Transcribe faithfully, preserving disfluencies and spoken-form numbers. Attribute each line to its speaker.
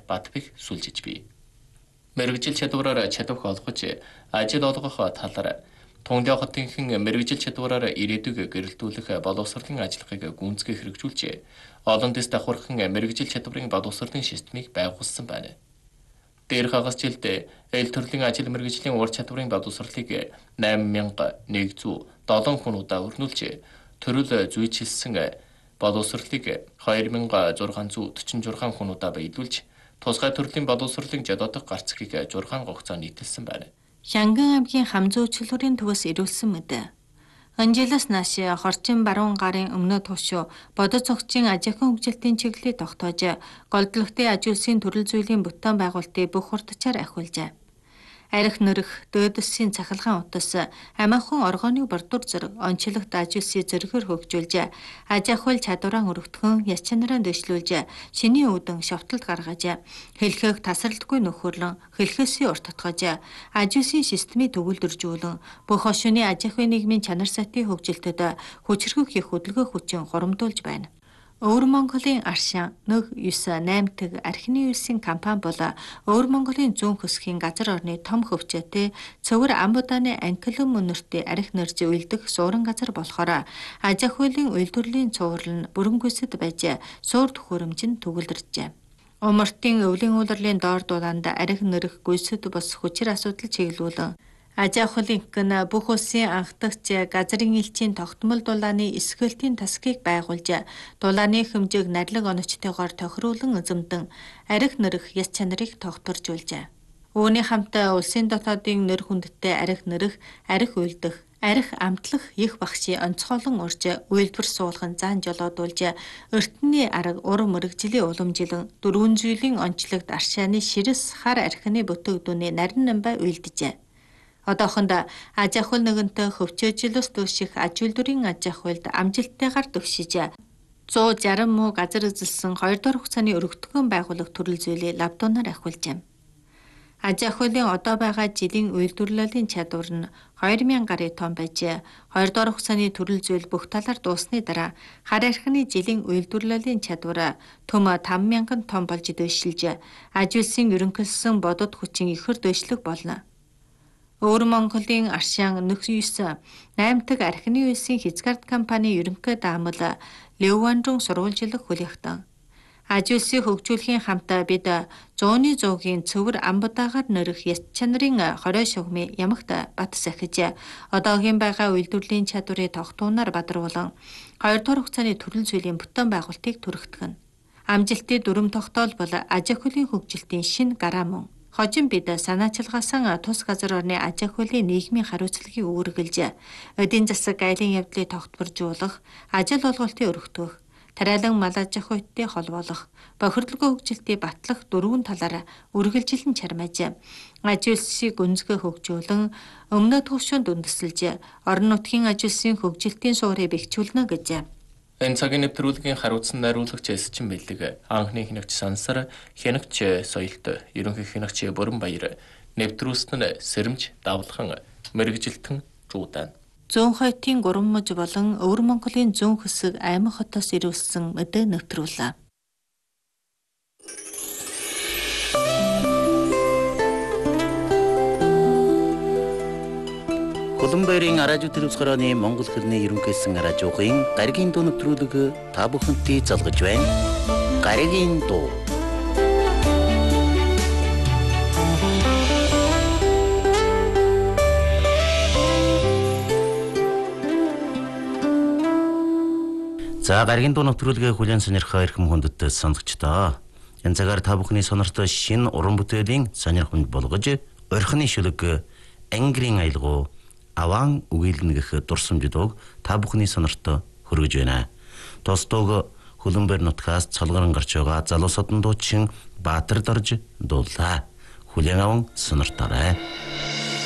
Speaker 1: Батбих сүлжиж бий. Мэргэжил чадвараар чадвах олгож ажил олгох талаар Тунгдаа хотынхан мэргэжил чадвараар ирээдүйг гэрэлтүүлэх боловсролын ажиллагааг гүйцэтгэх хэрэгжүүлж олон дэс давхархан мэргэжил чадварын боловсролын системийг байгуулсан байна. Дээрх хагас жилд эл төрлийн ажил мэргэжлийн ур чадварын боловсролыг найман мянга нэгдүгээр долоон хүн удаа өрнүүлж төрөл зүйчилсэн боловсролыг хоёр мянга зургаан зуун дөрвөн зургаан хүн удаа биелүүлж тусгай төрлийн боловсролын жадотох гарцгийг зургаан хугацаанд нийтэлсэн байна.
Speaker 2: Шанган аймгийн хамзуучилгын төвөөс ирүүлсэн мэд. Анжилас нааш хорчин баруун гарын өмнө тушуу бодож цогцын ажихын хөгжилтийн чиглэлийг тогтоож голдлогтын аж үйлсийн төрөл зүйлийн бүтээн байгуулалтыг бүх хурдчаар ахиулжээ. Арх нөрөх, дөөдөсийн цахилгаан утас, амиахан оргооны бордур зэрэг онцлогт аж үйлсийн зэрэгээр хөгжүүлж, аж ахуйл чадвараа өргөтгөн, яс чанараа дэвшлүүлж, шинийн үүдэн шовтолд гаргаж, хэлхэг тасралтгүй нөхөрлөн, хэлхээсийн урт татгаж, аж үйлсийн системийг төгөлдржүүлэн, бүх хошууны аж ахуйн нийгмийн чанар сайтын хөгжилтөд хүчрхэг их хөдөлгөөн хүчин хурамдуулж байна. Өвөр Монголын Аршаан нэг девять восемь дэх архины үйлсийн компани бол Өвөр Монголын зүүн хөсгийн газар орны том хөвчөөтэй цөвөр амбудааны анклум өнөртөө арх нэрж уйлдэх суурин газар болохоор аж ахуйлын үйлдвэрлэлийн цуврал нь бүрэн гүйцэд байж суур төхөөрөмж нь төгөлдржээ. Умартын өвлийн ууларлын доор дулаанд арх нэрх гүйцэд бас хүчээр асуудал чиглүүлэн аж ахуйлын гэн бүх улсын анхдагч газрын элчийн тогтмол дулааны эсгэлтийн тасгийг байгуулж дулааны хэмжээг нарилга оноцтойгоор тохируулан эзэмдэн арх нэрх яс чанарыг тогтворжуулжээ. Үүний хамтаа улсын дотоодын нэр хүндтэй арх нэрх, арх уйлдах, арх амтлах их багшийн онцгойлон урж үйлдвэр суулган заан жолоодуулж эртний арга ур мэрэгжлийн уламжилан дөрвөн жилийн онцлогт Аршааны ширэс хар архины бүтээгдүүний нарийн намбай уйлджээ. Одоохонд аж ахуйл нэгэнтэй хөвчөөжилөөс дүүших аж үйлдвэрийн аж ахуйлд амжилттайгаар төгшиж зуун шарсан муу газар эзэлсэн хоёр дахь хугацааны өргөдгөн байгуулах төрөл зүйлийг лавдуунаар ахиулжээ. Аж ахуйлын одоо байгаа жилийн үйлдвэрлэлийн чадвар нь хоёр мянган гаруй тонн байж хоёр дахь хугацааны төрөл зүйл бүх талаар дуусны дараа хар архины жилийн үйлдвэрлэлийн чадвар төм таван мянган тонн болж дэвшилж аж үйлсийн ерөнхийлсөн бодод хүчин ихэр дэвшлэх болно. Өвөр Монголын Аршаан нэг девять восемь дэх архины үйлсийн Хизгард компани ерөнхий даамал Левандрун сурвалжилах хүлээгтэн. Аж үйлсийг хөгжүүлэхийн хамтаа бид зууны зуугийн цөвөр амбудаагаар нэрх яс чанарын хорой шугмын ямагт бат сахиж одоогийн байгаа үйлдвэрлэлийн чадварыг тогтуунаар бадруулан хоёр дахь хугацааны төрөл зүйлийн бүтээн байгуулалтыг түрэгтгэн. Амжилтын дүрм тогтоол бол аж ахуйлын хөгжилтийн шинэ гараа мөн. Хожим бид санаачилгаасан тус газар орны аж ахуйлын нийгмийн хариуцлагыг үүргэлж, эдийн засаг айлын явдлыг тогтворжуулах, ажил олголтыг өргөтгөх, тариалан мал аж ахуйтай холбоолох, бохирдолгүй хөгжилтийг батлах дөрвөн талаар үргэлжилэн чармааж, аж үйлсийг гүнзгий хөгжүүлэн, өмнө түвшинд үндэслэж, орон нутгийн аж үйлсийн хөгжилтийн суурийг бэхжүүлнэ гэж.
Speaker 1: Энэ цагийн нэвтрүүлгийн хариуцсан найруулагч Эсчин Бэлэг, анхны хянагч Сансар, хянагч Соёлт, ерөнхий хянагч Бүрэнбаяр, нэвтрүүлсэн нь Сэрэмж Давлхан, мэргэжилтэн Жуудан.
Speaker 2: Зүүн хойтын гурван муж болон Өвөр Монголын зүүн хэсэг Аймаг хотоос ирүүлсэн мэдээ нэвтрүүлээ.
Speaker 3: Улаанбаярын радио телевизхороны Монгол хэлний ерөнхийсэн радиогийн гаригийн дуу нэвтрүүлэг та бүхэнтэй залгаж байна. Гаригийн дуу. За гаригийн дуу нэвтрүүлгээ хүлээн сонирхоо эрхэм хүндэт сонсогчдоо. Энэ цагаар та бүхний сонорт шинэ уран бүтээлийн сонирхомд болгож орхины шүлэг ангирын аялгау аван үгийлнэ гэх дурсамждыг та бүхний сонорт хүргэж байна. Тостог Улаанбаяр нутгаас цолгорон гарч байгаа залуу содон дуучин Баатар Дорж дуулаа. Хүлээн аван сонортоорой.